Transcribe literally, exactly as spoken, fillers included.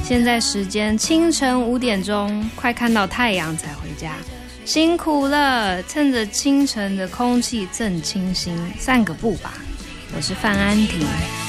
现在时间清晨五点钟，快看到太阳才回家，辛苦了！趁着清晨的空气正清新，散个步吧。我是范安婷。